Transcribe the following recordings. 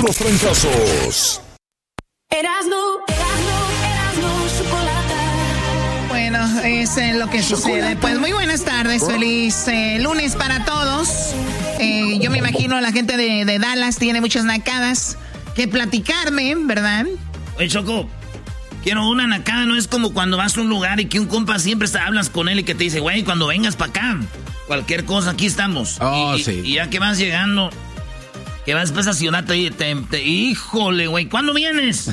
puros trancazos. Erasmo, chocolate. Bueno, es lo que sucede. Pues muy buenas tardes, feliz lunes para todos. Yo me imagino la gente de Dallas tiene muchas nacadas que platicarme, ¿verdad? Oye, Choco, quiero una nacada, no es como cuando vas a un lugar y que un compa siempre hablas con él y que te dice, güey, cuando vengas para acá, cualquier cosa, aquí estamos. Sí. Y ya que vas llegando, que vas después a Ciudad, híjole, güey, ¿cuándo vienes?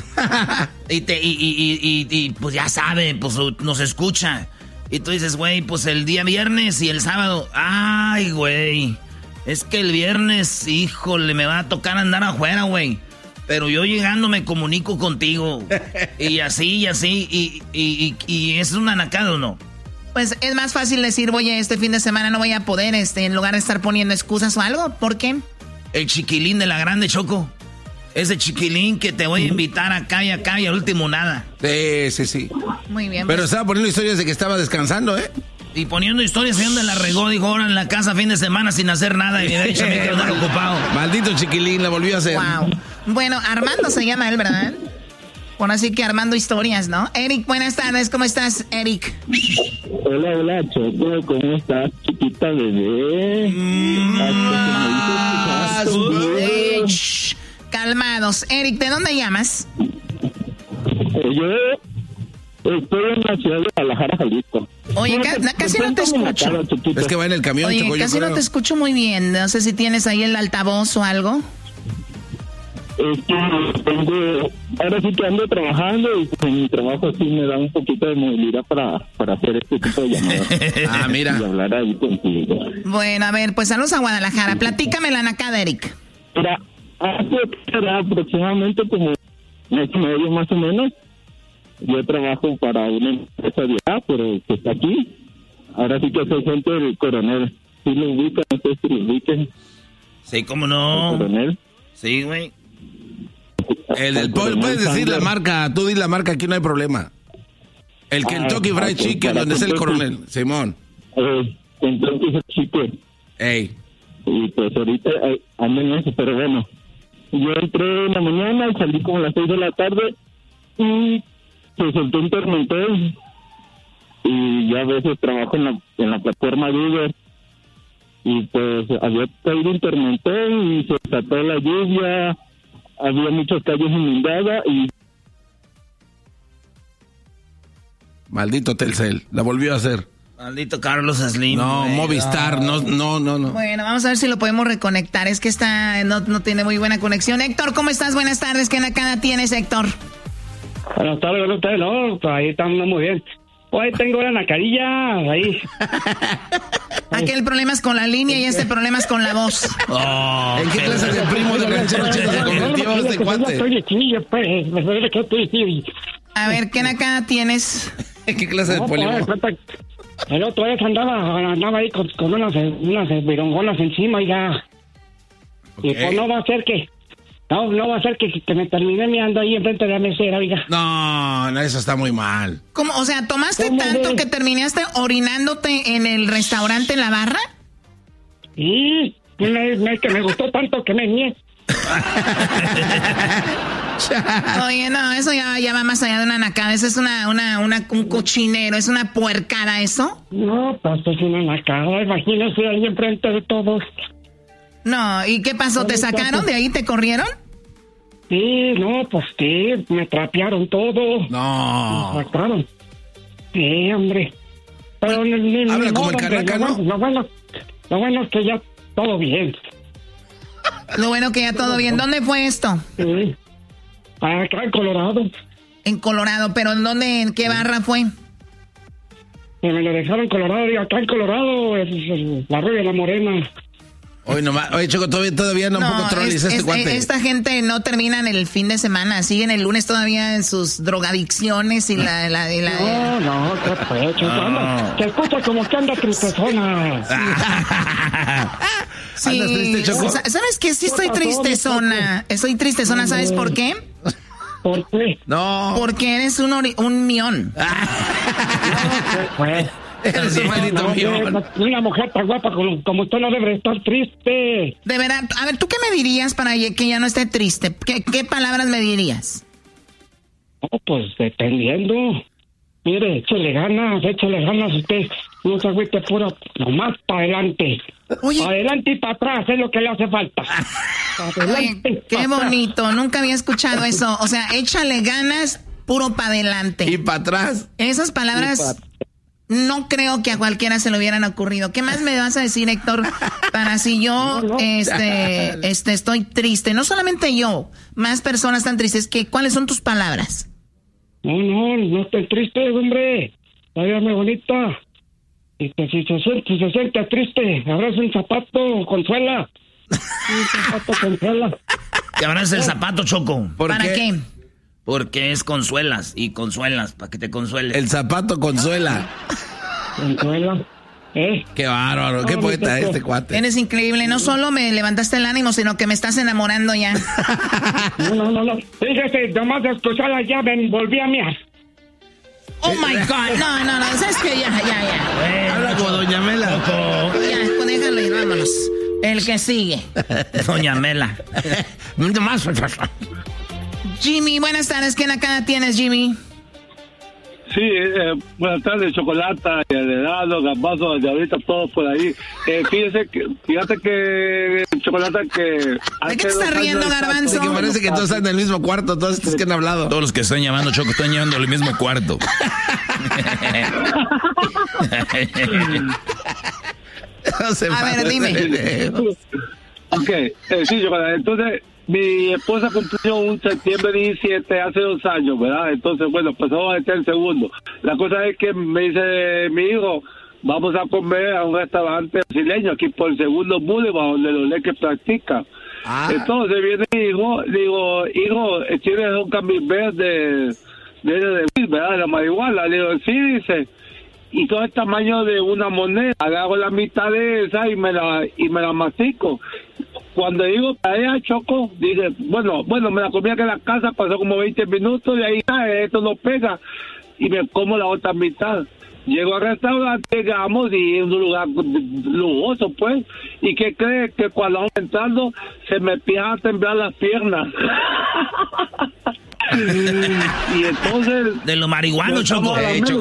y pues ya sabe, pues nos escucha. Y tú dices, güey, pues el día viernes y el sábado, ay, güey, es que el viernes, híjole, me va a tocar andar afuera, güey. Pero yo llegando me comunico contigo. Y así, y es una nacada, ¿o no? Pues es más fácil decir, oye, este fin de semana no voy a poder, en lugar de estar poniendo excusas o algo. ¿Por qué? El chiquilín de la grande, Choco. Ese chiquilín que te voy a invitar acá y al último nada. Sí. Muy bien. Pero pues, estaba poniendo historias de que estaba descansando, ¿eh? Y poniendo historias de donde la regó, dijo, ahora en la casa fin de semana sin hacer nada. Y de hecho me quedo ocupado. Maldito chiquilín, la volvió a hacer. Wow. Bueno, Armando se llama él, ¿verdad? Bueno, así que Armando historias, ¿no? Eric, buenas tardes, ¿cómo estás, Eric? Hola, Choco, ¿cómo estás, chiquita bebé? Calmados. Eric, ¿de dónde llamas? Yo estoy en la ciudad de Guadalajara, Jalisco. Oye, casi no te escucho. Es que va en el camión, Oye, Choco, casi no te escucho muy bien. No sé si tienes ahí el altavoz o algo. Es que ahora sí que ando trabajando y en mi trabajo sí me da un poquito de movilidad para hacer este tipo de llamadas. Mira. Y hablar ahí contigo. Bueno, a ver, pues saludos a Guadalajara. Platícame la nacada, Eric. Mira, hace aproximadamente como mes y medio más o menos, yo trabajo para una empresa de pero que está aquí. Ahora sí que soy gente del Coronel. ¿Sí lo ubican? No sé si lo ubiquen. Sí, ¿cómo no? ¿El Coronel? Sí, güey. El del pollo, puedes decir la marca, tú di la marca, aquí no hay problema. El Kentucky Fried Chicken, donde es el Coronel, Simón. Kentucky Fried Chicken. Ey. Y pues ahorita ando en eso, pero bueno. Yo entré en la mañana y salí como a las 6 de la tarde y se soltó un tormentón. Y yo a veces trabajo en la plataforma de Uber. Y pues había caído un tormentón y se desató la lluvia. Había muchas calles inundadas y... Maldito Telcel, la volvió a hacer. Maldito Carlos Slim. No, güey, Movistar, no. Bueno, vamos a ver si lo podemos reconectar. Es que no tiene muy buena conexión. Héctor, ¿cómo estás? Buenas tardes. ¿Qué nacada tienes, Héctor? Buenas tardes, no, pues ahí estamos muy bien. Hoy tengo una nacarilla ahí. Aquel problema es con la línea y este problema es con la voz. Oh, ¿en qué clase de primo de ranchero chico se convirtió este cuate? A ver, ¿qué nacada tienes? ¿En qué clase de polígono? El otro vez andaba ahí con unas virongonas encima, oiga. Okay. Y pues no va a ser que me termine meando ahí enfrente de la mesera, oiga. No, eso está muy mal. ¿Cómo? O sea, ¿tomaste tanto que terminaste orinándote en el restaurante, en la barra? Sí, que me gustó tanto que me mié. Oye, no, eso ya va más allá de una nacada. Eso es un cochinero, es una puercada, ¿eso? No, pues es una nacada, imagínese ahí enfrente de todos. No, ¿y qué pasó? ¿Te sacaron de ahí? ¿Te corrieron? Sí, no, pues sí, me trapearon todo. No. Me sacaron. Sí, hombre. Pero habla como el Caraca, ¿no? Lo bueno es que ya todo bien. Lo bueno que ya todo bien. ¿Dónde fue esto? Sí. Acá en Colorado. En Colorado, pero ¿en qué barra fue? Me lo dejaron en Colorado, y acá en Colorado es la Rubia de la Morena. Oye, Choco, todavía no un poco trolis este cuate. Esta gente no termina en el fin de semana, siguen el lunes todavía en sus drogadicciones y la... No, ¿qué fue, Choco? Se escucha como que anda tristezona. Sí, ¿andas triste, Choco? ¿Sabes qué? Sí estoy tristezona. Estoy tristezona, ¿sabes por qué? ¿Por qué? No. Porque eres un mión. ¿Qué fue? Eres un maldito millón. Una mujer tan guapa como usted no debe estar triste. De verdad, a ver, ¿tú qué me dirías para que ya no esté triste? ¿Qué palabras me dirías? Oh, pues dependiendo. Mire, échale ganas usted. No se agüite puro, nomás para adelante. Oye. Para adelante y para atrás es lo que le hace falta. Oye, qué bonito, nunca había escuchado eso. O sea, échale ganas, puro para adelante. Y para atrás. Esas palabras no creo que a cualquiera se le hubieran ocurrido. ¿Qué más me vas a decir, Héctor? Para si yo estoy triste. No solamente yo, más personas están tristes. ¿Cuáles son tus palabras? No estoy triste, hombre. Óyame, bonita. Y que si se siente triste, abraza un zapato, consuela. Un zapato, consuela. Que abraza el zapato, Choco. ¿Para qué? Porque es consuelas y consuelas, para que te consueles. El zapato consuela. Consuela. Qué bárbaro, qué poeta este cuate. Eres increíble, no solo me levantaste el ánimo, sino que me estás enamorando ya. No. Fíjese, nomás de escucharla ya volví a miar. Oh my God, no, ¿sabes qué? Ya. Habla como Doña Mela. Ya, déjalo ir, vámonos. El que sigue. Doña Mela. Jimmy, buenas tardes, ¿qué nakada tienes, Jimmy? Sí, buenas tardes, Chocolata, helado, gambazo, de ahorita todos por ahí. Fíjate que, Chocolata, que... ¿De qué te estás riendo, Garbanzo? Que parece que todos están en el mismo cuarto, todos estos que han hablado. Todos los que están llamando, Choco, están llevando al mismo cuarto. A ver, dime. Ok, sí, Chocolata, entonces... Mi esposa cumplió un septiembre 17 hace 2 años, ¿verdad? Entonces, bueno, pasamos a el segundo. La cosa es que me dice mi hijo, vamos a comer a un restaurante brasileño aquí por el segundo Boulevard, donde los leques practican. Entonces viene mi hijo, digo, hijo, ¿tienes un camembert de ¿verdad? De la marihuana. Le digo, sí, dice. Y todo el tamaño de una moneda. Agarro la mitad de esa y me la mastico. Cuando digo para allá, Choco, dije, bueno, me la comí aquí en la casa, pasó como 20 minutos, de ahí esto no pega, y me como la otra mitad. Llego al restaurante, llegamos, y es un lugar lujoso, pues, y ¿qué cree? Que cuando vamos entrando, se me empiezan a temblar las piernas. Y entonces... De lo marihuano, Choco.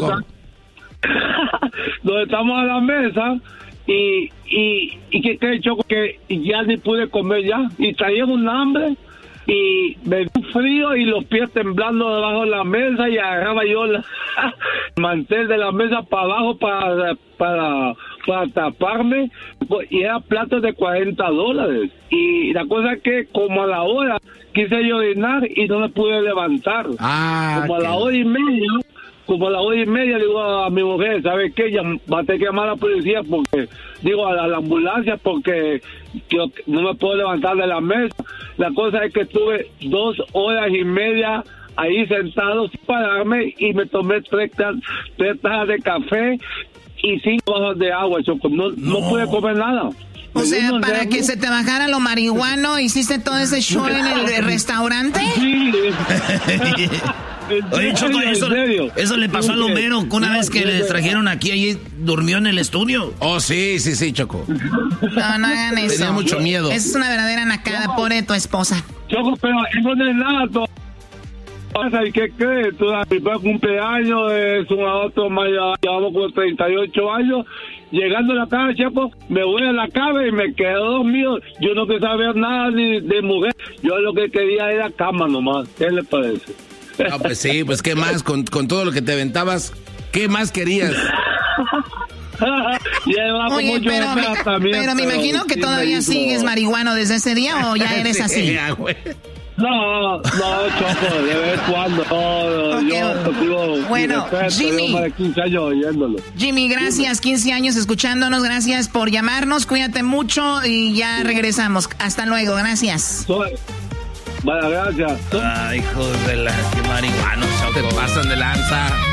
Donde estamos a la mesa... Y que cree, Choco, que ya ni pude comer ya, y traía un hambre y me dio frío y los pies temblando debajo de la mesa, y agarraba yo el mantel de la mesa para abajo para taparme, y era platos de $40. Y la cosa es que como a la hora quise yo orinar y no me pude levantar, como a la hora y media, digo a mi mujer, ¿sabes qué? Va a tener que llamar a la policía porque, digo, a la ambulancia porque no me puedo levantar de la mesa. La cosa es que estuve 2 horas y media ahí sentado sin pararme y me tomé 3 tazas de café y 5 vasos de agua, Choco. No pude comer nada. O sea, para que se te bajara lo marihuano, ¿hiciste todo ese show en el restaurante? Sí. Oye, Choco, eso le pasó al Homero, una vez que le trajeron aquí, allí durmió en el estudio. Oh, sí, Choco. No hagan eso. Tenía mucho miedo. Es una verdadera nacada, pobre tu esposa. Choco, pero eso no es nada, ¿y qué crees? Mi primer cumpleaños es un adulto mayor, llevamos con 38 años. Llegando a la casa, Choco, me voy a la cama y me quedo dormido. Yo no quería saber nada ni de mujer. Yo lo que quería era cama nomás. ¿Qué le parece? No, pues sí, pues qué más, con todo lo que te aventabas, ¿qué más querías? Oye, pero me imagino que todavía sigues marihuano desde ese día, ¿o ya eres así? No, Choco, de vez en cuando. Bueno, Jimmy. Más de 15 años oyéndolo. Jimmy, gracias, 15 años escuchándonos, gracias por llamarnos, cuídate mucho y ya regresamos. Hasta luego, gracias. Vale, gracias. Ay, hijos de la... Qué marihuanos, Te pasan de lanza.